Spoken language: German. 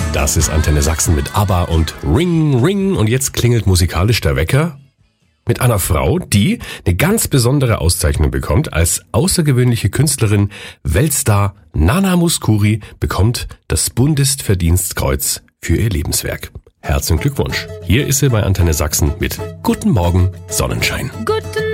Das ist Antenne Sachsen mit ABBA und Ring, Ring. Und jetzt klingelt musikalisch der Wecker mit einer Frau, die eine ganz besondere Auszeichnung bekommt. Als außergewöhnliche Künstlerin, Weltstar Nana Mouskouri bekommt das Bundesverdienstkreuz für ihr Lebenswerk. Herzlichen Glückwunsch. Hier ist sie bei Antenne Sachsen mit Guten Morgen Sonnenschein. Guten